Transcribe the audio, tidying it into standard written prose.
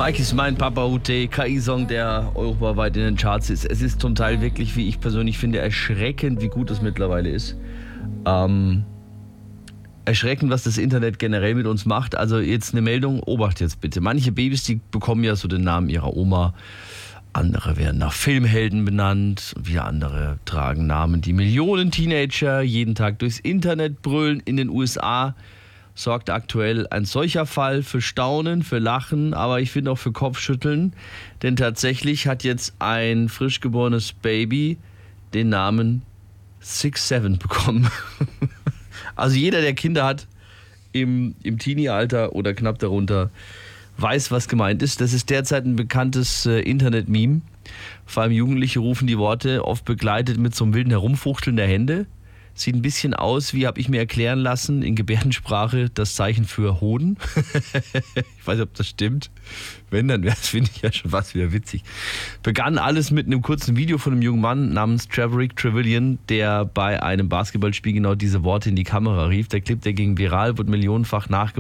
Mike ist mein Papa Ute, KI-Song, der europaweit in den Charts ist. Es ist zum Teil wirklich, wie ich persönlich finde, erschreckend, wie gut das mittlerweile ist. Erschreckend, was das Internet generell mit uns macht. Also jetzt eine Meldung, obacht jetzt bitte. Manche Babys, die bekommen ja so den Namen ihrer Oma. Andere werden nach Filmhelden benannt. Und wieder andere tragen Namen, die Millionen Teenager jeden Tag durchs Internet brüllen. In den USA sorgt aktuell ein solcher Fall für Staunen, für Lachen, aber ich finde auch für Kopfschütteln. Denn tatsächlich hat jetzt ein frisch geborenes Baby den Namen 6'7" bekommen. Also jeder, der Kinder hat im Teenie-Alter oder knapp darunter, weiß, was gemeint ist. Das ist derzeit ein bekanntes Internet-Meme. Vor allem Jugendliche rufen die Worte, oft begleitet mit so einem wilden Herumfuchteln der Hände. Sieht ein bisschen aus, wie habe ich mir erklären lassen, in Gebärdensprache das Zeichen für Hoden. Ich weiß nicht, ob das stimmt. Wenn, dann wäre es, finde ich, ja schon fast wieder witzig. Begann alles mit einem kurzen Video von einem jungen Mann namens Treverick Trevelyan, der bei einem Basketballspiel genau diese Worte in die Kamera rief. Der Clip, der ging viral, wurde millionenfach nachgemacht.